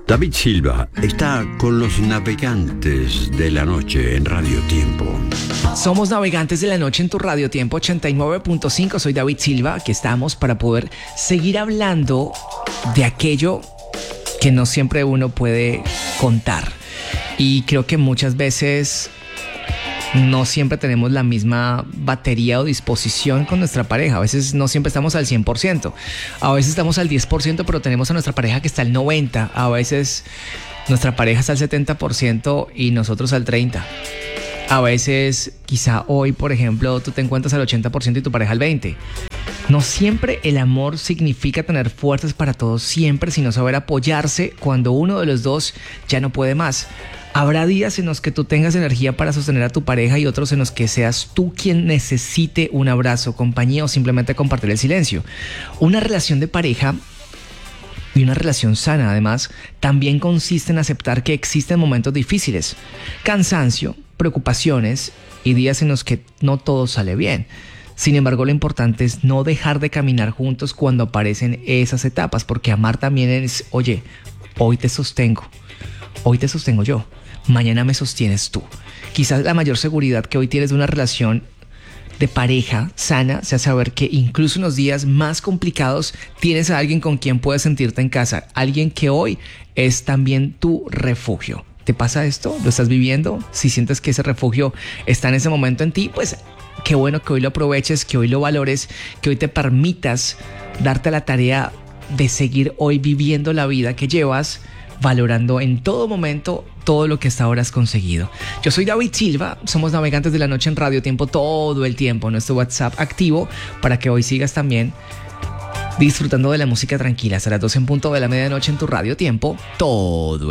David Silva está con los navegantes de la noche en Radio Tiempo. Somos navegantes de la noche en tu Radio Tiempo 89.5. Soy David Silva. Aquí estamos para poder seguir hablando de aquello que no siempre uno puede contar. Y creo que muchas veces no siempre tenemos la misma batería o disposición con nuestra pareja. A veces no siempre estamos al 100%. A veces estamos al 10%, pero tenemos a nuestra pareja que está al 90%. A veces nuestra pareja está al 70% y nosotros al 30%. A veces, quizá hoy, por ejemplo, tú te encuentras al 80% y tu pareja al 20%. No siempre el amor significa tener fuerzas para todos siempre, sino saber apoyarse cuando uno de los dos ya no puede más. Habrá días en los que tú tengas energía para sostener a tu pareja y otros en los que seas tú quien necesite un abrazo, compañía o simplemente compartir el silencio. Una relación de pareja y una relación sana, además, también consiste en aceptar que existen momentos difíciles, cansancio, preocupaciones y días en los que no todo sale bien. Sin embargo, lo importante es no dejar de caminar juntos cuando aparecen esas etapas, porque amar también es, oye, hoy te sostengo yo, mañana me sostienes tú. Quizás la mayor seguridad que hoy tienes de una relación de pareja sana sea saber que incluso en los días más complicados tienes a alguien con quien puedes sentirte en casa, alguien que hoy es también tu refugio. ¿Te pasa esto? ¿Lo estás viviendo? Si sientes que ese refugio está en ese momento en ti, pues qué bueno que hoy lo aproveches, que hoy lo valores, que hoy te permitas darte la tarea de seguir hoy viviendo la vida que llevas, valorando en todo momento todo lo que hasta ahora has conseguido. Yo soy David Silva, somos navegantes de la noche en Radio Tiempo todo el tiempo, nuestro WhatsApp activo para que hoy sigas también disfrutando de la música tranquila. Hasta las 12 en punto de la medianoche en tu Radio Tiempo todo